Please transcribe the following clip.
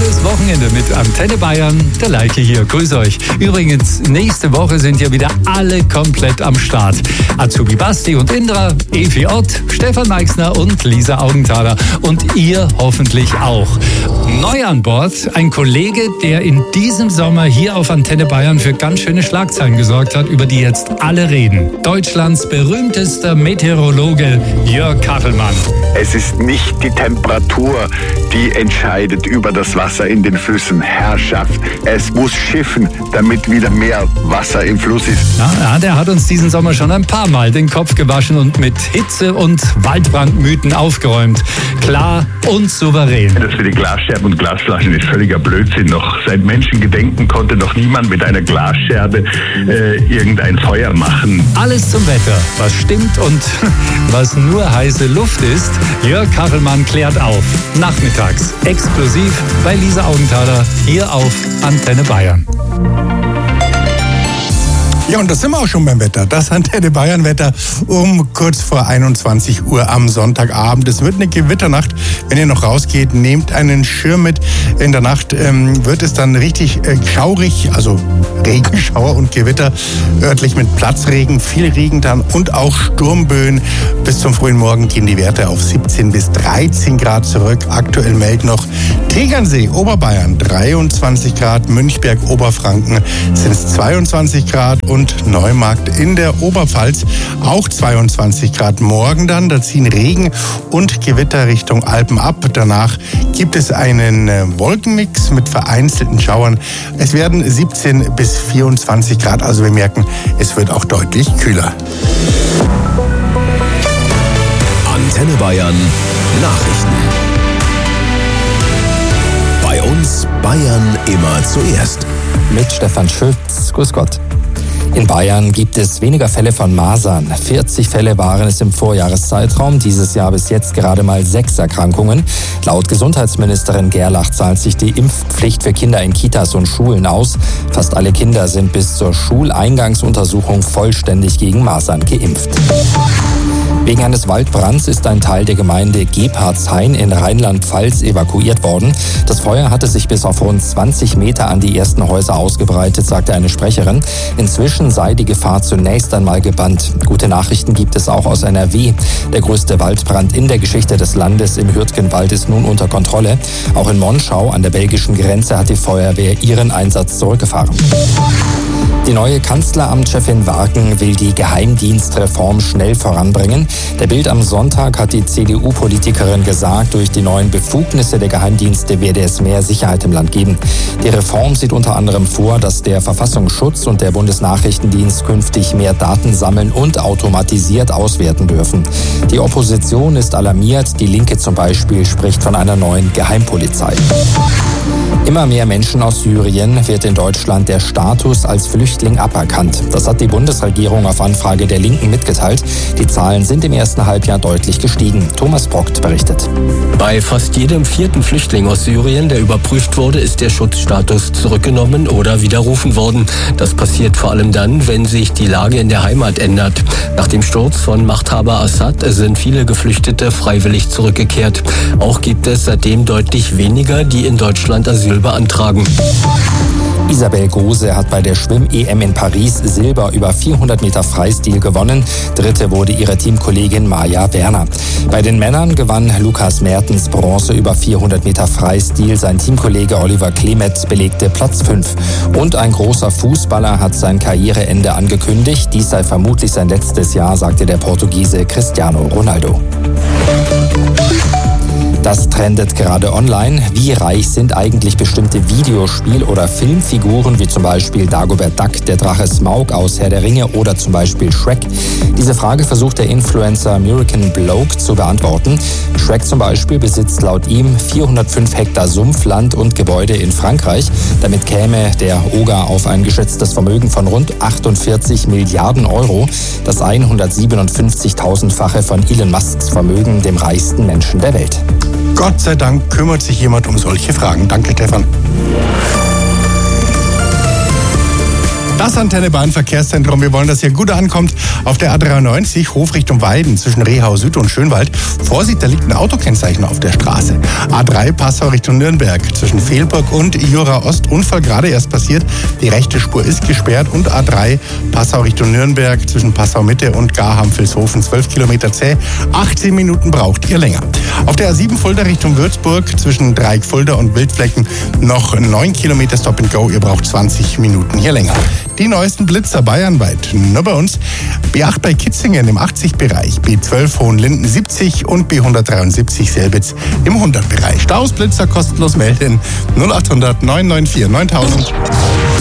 Frohes Wochenende mit Antenne Bayern, der Leike hier. Grüß euch. Übrigens, nächste Woche sind ja wieder alle komplett am Start. Azubi Basti und Indra, Evi Ott, Stefan Meixner und Lisa Augenthaler. Und ihr hoffentlich auch. Neu an Bord ein Kollege, der in diesem Sommer hier auf Antenne Bayern für ganz schöne Schlagzeilen gesorgt hat, über die jetzt alle reden. Deutschlands berühmtester Meteorologe Jörg Kachelmann. Es ist nicht die Temperatur, die entscheidet über das Wasser in den Flüssen. Herrschaft, es muss schiffen, damit wieder mehr Wasser im Fluss ist. Ja, der hat uns diesen Sommer schon ein paar Mal den Kopf gewaschen und mit Hitze- und Waldbrandmythen aufgeräumt. Klar und souverän. Das für die Glasscherben und Glasflaschen ist völliger Blödsinn. Noch seit Menschengedenken konnte noch niemand mit einer Glasscherbe irgendein Feuer machen. Alles zum Wetter, was stimmt und was nur heiße Luft ist. Jörg Kachelmann klärt auf. Nachmittags exklusiv bei Lisa Augenthaler hier auf Antenne Bayern. Ja, und das sind wir auch schon beim Wetter. Das Antenne Bayern Wetter um kurz vor 21 Uhr am Sonntagabend. Es wird eine Gewitternacht. Wenn ihr noch rausgeht, nehmt einen Schirm mit. In der Nacht wird es dann richtig schaurig, also Regenschauer und Gewitter. Örtlich mit Platzregen, viel Regen dann und auch Sturmböen. Bis zum frühen Morgen gehen die Werte auf 17 bis 13 Grad zurück. Aktuell meldet noch Tegernsee, Oberbayern 23 Grad, Münchberg, Oberfranken sind es 22 Grad und Neumarkt in der Oberpfalz auch 22 Grad. Morgen dann, da ziehen Regen und Gewitter Richtung Alpen ab. Danach gibt es einen Wolkenmix mit vereinzelten Schauern. Es werden 17 bis 24 Grad, also wir merken, es wird auch deutlich kühler. Antenne Bayern Nachrichten. Bei uns Bayern immer zuerst. Mit Stefan Schütz. Grüß Gott. In Bayern gibt es weniger Fälle von Masern. 40 Fälle waren es im Vorjahreszeitraum. Dieses Jahr bis jetzt gerade mal 6 Erkrankungen. Laut Gesundheitsministerin Gerlach zahlt sich die Impfpflicht für Kinder in Kitas und Schulen aus. Fast alle Kinder sind bis zur Schuleingangsuntersuchung vollständig gegen Masern geimpft. Wegen eines Waldbrands ist ein Teil der Gemeinde Gebhardshain in Rheinland-Pfalz evakuiert worden. Das Feuer hatte sich bis auf rund 20 Meter an die ersten Häuser ausgebreitet, sagte eine Sprecherin. Inzwischen sei die Gefahr zunächst einmal gebannt. Gute Nachrichten gibt es auch aus NRW. Der größte Waldbrand in der Geschichte des Landes im Hürtgenwald ist nun unter Kontrolle. Auch in Monschau an der belgischen Grenze hat die Feuerwehr ihren Einsatz zurückgefahren. Die neue Kanzleramtschefin Wagen will die Geheimdienstreform schnell voranbringen. Der Bild am Sonntag hat die CDU-Politikerin gesagt, durch die neuen Befugnisse der Geheimdienste werde es mehr Sicherheit im Land geben. Die Reform sieht unter anderem vor, dass der Verfassungsschutz und der Bundesnachrichtendienst künftig mehr Daten sammeln und automatisiert auswerten dürfen. Die Opposition ist alarmiert. Die Linke zum Beispiel spricht von einer neuen Geheimpolizei. Immer mehr Menschen aus Syrien wird in Deutschland der Status als Flüchtling aberkannt. Das hat die Bundesregierung auf Anfrage der Linken mitgeteilt. Die Zahlen sind im ersten Halbjahr deutlich gestiegen. Thomas Brockt berichtet. Bei fast jedem 4. Flüchtling aus Syrien, der überprüft wurde, ist der Schutzstatus zurückgenommen oder widerrufen worden. Das passiert vor allem dann, wenn sich die Lage in der Heimat ändert. Nach dem Sturz von Machthaber Assad sind viele Geflüchtete freiwillig zurückgekehrt. Auch gibt es seitdem deutlich weniger, die in Deutschland Asyl beantragen. Isabel Gose hat bei der Schwimm-EM in Paris Silber über 400 Meter Freistil gewonnen. Dritte wurde ihre Teamkollegin Maja Werner. Bei den Männern gewann Lukas Mertens Bronze über 400 Meter Freistil. Sein Teamkollege Oliver Klemet belegte Platz 5. Und ein großer Fußballer hat sein Karriereende angekündigt. Dies sei vermutlich sein letztes Jahr, sagte der Portugiese Cristiano Ronaldo. Das trendet gerade online. Wie reich sind eigentlich bestimmte Videospiel- oder Filmfiguren, wie zum Beispiel Dagobert Duck, der Drache Smaug aus Herr der Ringe oder zum Beispiel Shrek? Diese Frage versucht der Influencer American Bloke zu beantworten. Shrek zum Beispiel besitzt laut ihm 405 Hektar Sumpfland und Gebäude in Frankreich. Damit käme der Oger auf ein geschätztes Vermögen von rund 48 Milliarden Euro, das 157.000-fache von Elon Musks Vermögen, dem reichsten Menschen der Welt. Gott sei Dank kümmert sich jemand um solche Fragen. Danke, Stefan. Das Antenne Bayern Verkehrszentrum. Wir wollen, dass ihr gut ankommt auf der A93, Hof Richtung Weiden zwischen Rehau Süd und Schönwald. Vorsicht, da liegt ein Autokennzeichen auf der Straße. A3 Passau Richtung Nürnberg zwischen Fehlburg und Jura Ost. Unfall gerade erst passiert. Die rechte Spur ist gesperrt. Und A3 Passau Richtung Nürnberg zwischen Passau Mitte und Garham-Vilshofen. 12 Kilometer zäh. 18 Minuten braucht ihr länger. Auf der A7 Fulda Richtung Würzburg zwischen Dreieck Fulda und Wildflecken noch 9 Kilometer Stop and Go. Ihr braucht 20 Minuten hier länger. Die neuesten Blitzer bayernweit. Nur bei uns. B8 bei Kitzingen im 80-Bereich, B12 Hohenlinden 70 und B173 Selbitz im 100-Bereich. Staus, Blitzer kostenlos melden 0800 994 9000.